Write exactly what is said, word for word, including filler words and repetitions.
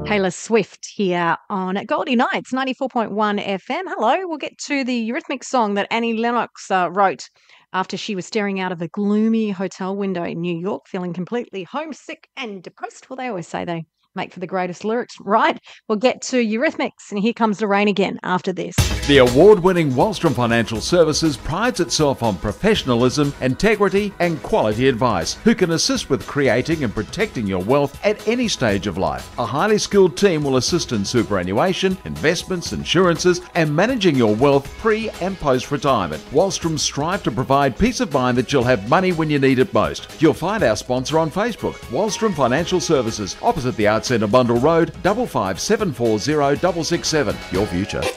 Taylor Swift here on Goldie Nights, ninety-four point one F M. Hello, we'll get to the Eurythmics song that Annie Lennox uh, wrote after she was staring out of a gloomy hotel window in New York, feeling completely homesick and depressed. Well, they always say they make for the greatest lyrics, right? We'll get to Eurythmics, and here comes the rain again after this. The award-winning Wallstrom Financial Services prides itself on professionalism, integrity and quality advice, who can assist with creating and protecting your wealth at any stage of life. A highly skilled team will assist in superannuation, investments, insurances and managing your wealth pre and post-retirement. Wallstrom strive to provide peace of mind that you'll have money when you need it most. You'll find our sponsor on Facebook, Wallstrom Financial Services, opposite the Arts Centre, Bundle Road, double five seven four zero double six seven. Your future.